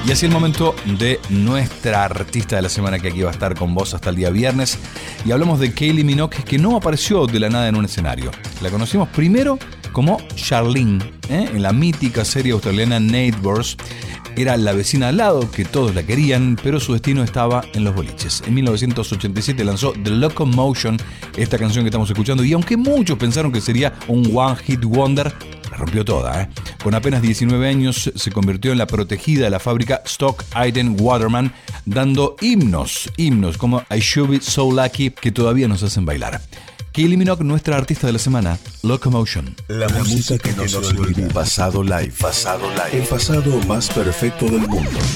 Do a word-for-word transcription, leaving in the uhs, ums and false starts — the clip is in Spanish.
Y así el momento de nuestra artista de la semana, que aquí va a estar con vos hasta el día viernes. Y hablamos de Kylie Minogue, que no apareció de la nada en un escenario. La conocimos primero como Charlene, ¿eh? en la mítica serie australiana Neighbours. Era la vecina al lado, que todos la querían, pero su destino estaba en los boliches. En mil novecientos ochenta y siete lanzó The Locomotion, esta canción que estamos escuchando, y aunque muchos pensaron que sería un One Hit Wonder, la rompió toda, ¿eh? Con apenas diecinueve años se convirtió en la protegida de la fábrica Stock Aitken Waterman, dando himnos, himnos como I Should Be So Lucky, que todavía nos hacen bailar. Kylie Minogue, nuestra artista de la semana, Locomotion. La, la música que, que no se olvida. Pasado live. Pasado live. El pasado más perfecto del mundo.